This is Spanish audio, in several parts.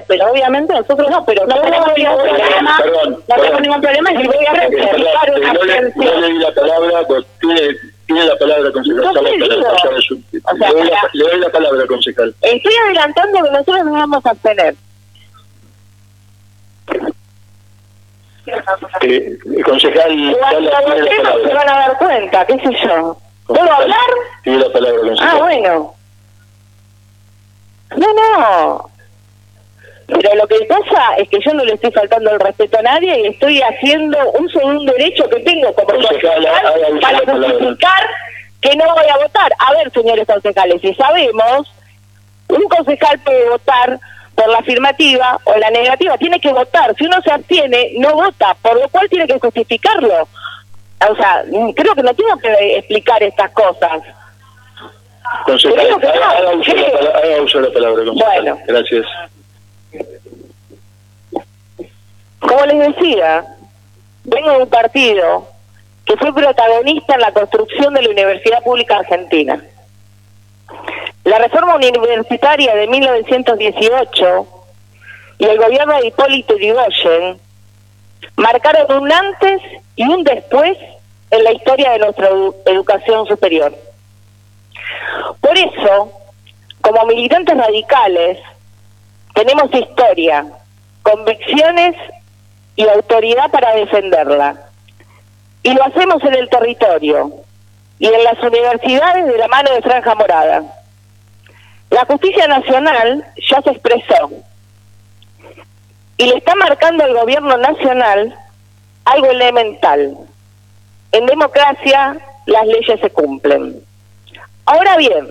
pero obviamente nosotros no, pero no tenemos ningún problema, no tenemos ningún problema y voy a reservar una abstención. No le di la palabra, tiene la palabra, concejal. Le doy la palabra, concejal. Estoy adelantando que nosotros nos vamos a abstener. Concejal, cuando votemos se van a dar cuenta, qué sé yo. ¿Puedo hablar? Tiene la palabra, concejal. Ah, bueno. No. Pero lo que pasa es que yo no le estoy faltando el respeto a nadie y estoy haciendo uso de un derecho que tengo como concejal para justificar que no voy a votar. A ver, señores concejales, si sabemos, un concejal puede votar por la afirmativa o la negativa, tiene que votar. Si uno se abstiene, no vota, por lo cual tiene que justificarlo. O sea, creo que no tengo que explicar estas cosas. Concejal, haga uso de la palabra, concejal. Bueno. Gracias. Como les decía, vengo de un partido que fue protagonista en la construcción de la Universidad Pública Argentina. La reforma universitaria de 1918 y el gobierno de Hipólito Yrigoyen marcaron un antes y un después en la historia de nuestra educación superior. Por eso, como militantes radicales, tenemos historia, convicciones y autoridad para defenderla. Y lo hacemos en el territorio y en las universidades de la mano de Franja Morada. La justicia nacional ya se expresó y le está marcando al gobierno nacional algo elemental. En democracia las leyes se cumplen. Ahora bien,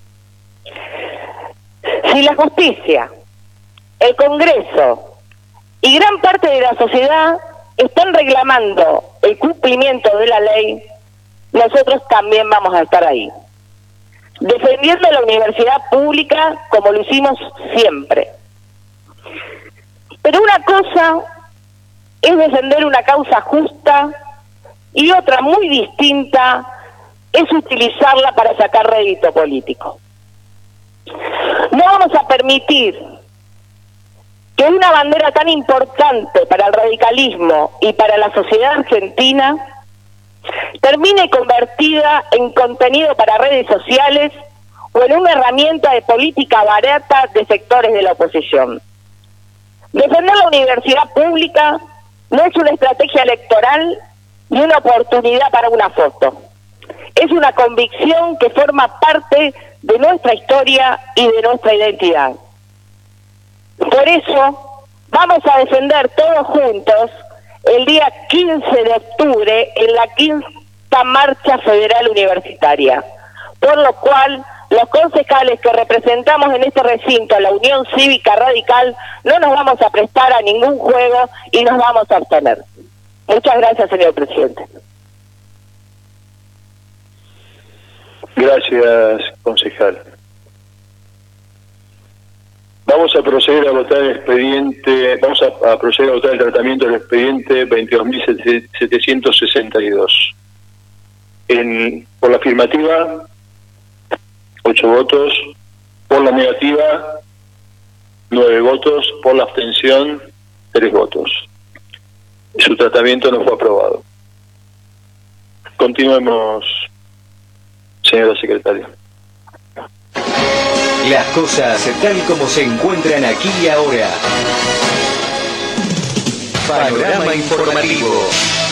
si la justicia, el Congreso y gran parte de la sociedad están reclamando el cumplimiento de la ley, nosotros también vamos a estar ahí, defendiendo la universidad pública como lo hicimos siempre. Pero una cosa es defender una causa justa y otra muy distinta es utilizarla para sacar rédito político. No vamos a permitir que una bandera tan importante para el radicalismo y para la sociedad argentina termine convertida en contenido para redes sociales o en una herramienta de política barata de sectores de la oposición. Defender la universidad pública no es una estrategia electoral ni una oportunidad para una foto. Es una convicción que forma parte de nuestra historia y de nuestra identidad. Por eso vamos a defender todos juntos el día 15 de octubre en la 5ª Marcha Federal Universitaria, por lo cual los concejales que representamos en este recinto a la Unión Cívica Radical no nos vamos a prestar a ningún juego y nos vamos a abstener. Muchas gracias, señor presidente. Gracias, concejal. Vamos a proceder a votar el expediente, vamos a proceder a votar el tratamiento del expediente 22.762. Por la afirmativa, 8 votos, por la negativa, 9 votos, por la abstención, 3 votos. Su tratamiento no fue aprobado. Continuemos, señora secretaria. Las cosas tal como se encuentran aquí y ahora. Panorama informativo.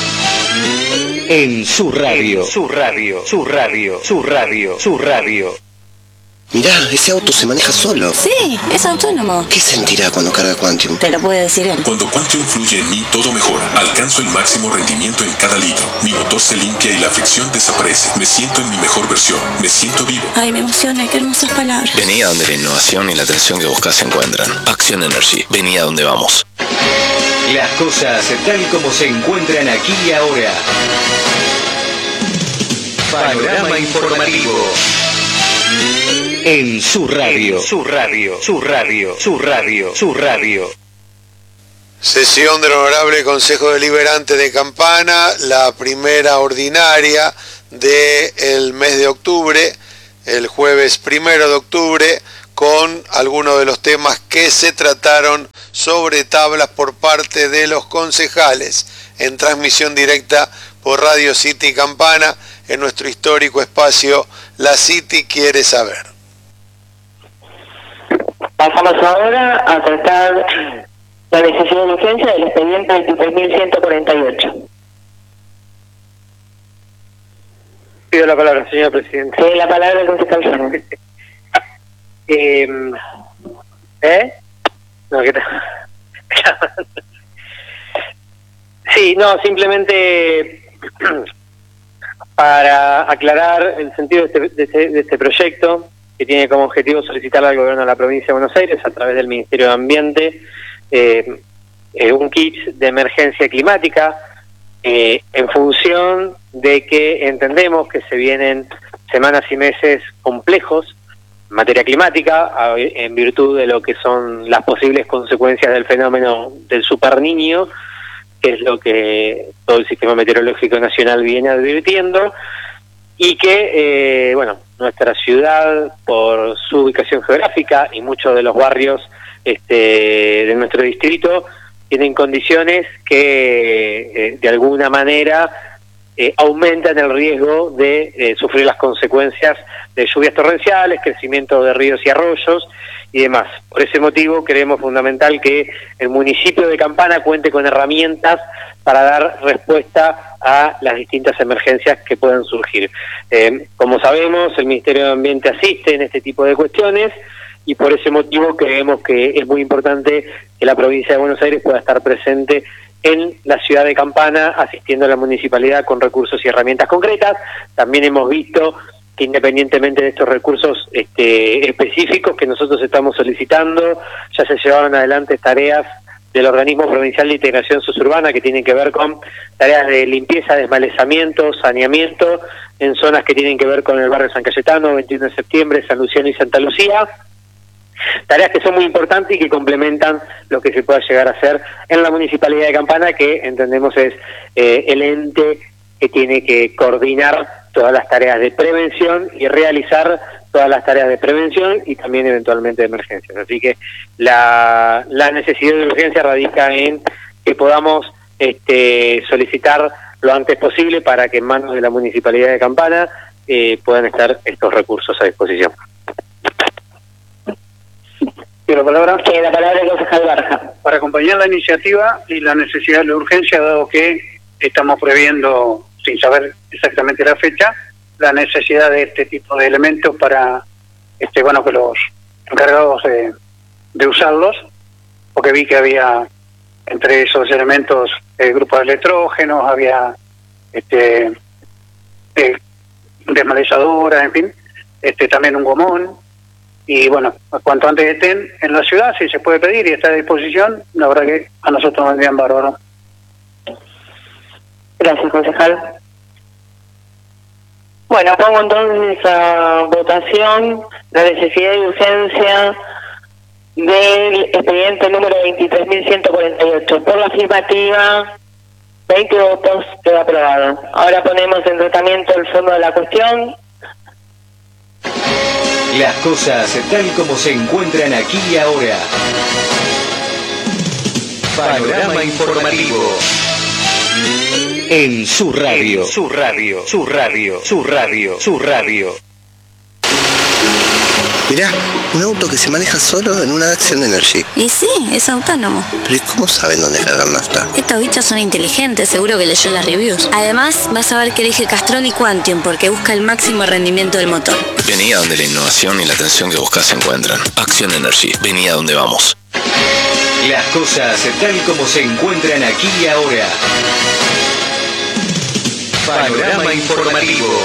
En su radio. Su radio. Su radio. Su radio. Su radio. Mirá, ese auto se maneja solo. Sí, es autónomo. ¿Qué sentirá cuando carga Quantium? Te lo puede decir él. Cuando Quantium fluye en mí, todo mejora. Alcanzo el máximo rendimiento en cada litro. Mi motor se limpia y la fricción desaparece. Me siento en mi mejor versión. Me siento vivo. Ay, me emociona, qué hermosas palabras. Vení a donde la innovación y la atención que buscas se encuentran. Action Energy. Vení a donde vamos. Las cosas tal como se encuentran aquí y ahora. Panorama informativo. En su radio. Su radio. Su radio. Su radio. Su radio. Sesión del Honorable Consejo Deliberante de Campana, la primera ordinaria del mes de octubre, el jueves 1 de octubre, con algunos de los temas que se trataron sobre tablas por parte de los concejales en transmisión directa por Radio City Campana en nuestro histórico espacio La City Quiere Saber. Pasamos ahora a tratar la necesidad de urgencia del expediente 23.148. Pido la palabra, señor presidente. Tiene la palabra el concejal Fernández. No, ¿qué tal? Sí, no, simplemente para aclarar el sentido de este proyecto, que tiene como objetivo solicitar al gobierno de la provincia de Buenos Aires, a través del Ministerio de Ambiente, un kit de emergencia climática, en función de que entendemos que se vienen semanas y meses complejos en materia climática, en virtud de lo que son las posibles consecuencias del fenómeno del superniño, que es lo que todo el Sistema Meteorológico Nacional viene advirtiendo, y que, nuestra ciudad, por su ubicación geográfica y muchos de los barrios de nuestro distrito, tienen condiciones que de alguna manera aumentan el riesgo de sufrir las consecuencias de lluvias torrenciales, crecimiento de ríos y arroyos y demás. Por ese motivo creemos fundamental que el municipio de Campana cuente con herramientas para dar respuesta a las distintas emergencias que puedan surgir. Como sabemos, el Ministerio de Ambiente asiste en este tipo de cuestiones, y por ese motivo creemos que es muy importante que la provincia de Buenos Aires pueda estar presente en la ciudad de Campana, asistiendo a la municipalidad con recursos y herramientas concretas. También hemos visto que, independientemente de estos recursos específicos que nosotros estamos solicitando, ya se llevaron adelante tareas del Organismo Provincial de Integración Suburbana que tienen que ver con tareas de limpieza, desmalezamiento, saneamiento en zonas que tienen que ver con el barrio San Cayetano, 21 de septiembre, San Luciano y Santa Lucía. Tareas que son muy importantes y que complementan lo que se pueda llegar a hacer en la Municipalidad de Campana, que entendemos es el ente que tiene que coordinar todas las tareas de prevención y realizar todas las tareas de prevención y también eventualmente de emergencias. Así que la necesidad de urgencia radica en que podamos solicitar lo antes posible para que en manos de la Municipalidad de Campana puedan estar estos recursos a disposición. La palabra del concejal Barja. Para acompañar la iniciativa y la necesidad de la urgencia, dado que estamos previendo, sin saber exactamente la fecha, la necesidad de este tipo de elementos para que los encargados de usarlos, porque vi que había entre esos elementos grupos de electrógenos, había desmalezadoras, en fin, también un gomón. Y cuanto antes estén en la ciudad, si se puede pedir y está a disposición, la verdad que a nosotros nos vendrían bárbaro. Gracias, concejal. Bueno, pongo entonces a votación la necesidad y urgencia del expediente número 23.148. Por la afirmativa, 20 votos, quedó aprobado. Ahora ponemos en tratamiento el fondo de la cuestión. Las cosas tal como se encuentran aquí y ahora. Panorama informativo. En su radio. Su radio. Su radio. Su radio. Su radio. Mirá, un auto que se maneja solo en una Action Energy. Y sí, es autónomo. Pero ¿y cómo saben dónde cargar nafta? Estos bichos son inteligentes, seguro que leyó las reviews. Además, vas a ver que elige Castrol y Quantium porque busca el máximo rendimiento del motor. Vení a donde la innovación y la atención que buscas se encuentran. Action Energy, vení a donde vamos. Las cosas tal como se encuentran aquí y ahora. Panorama informativo.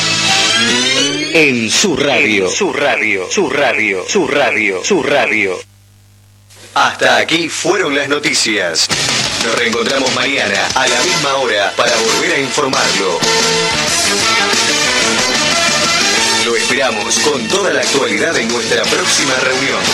En su radio. Su radio. Su radio. Su radio. Su radio. Hasta aquí fueron las noticias. Nos reencontramos mañana a la misma hora para volver a informarlo. Lo esperamos con toda la actualidad en nuestra próxima reunión.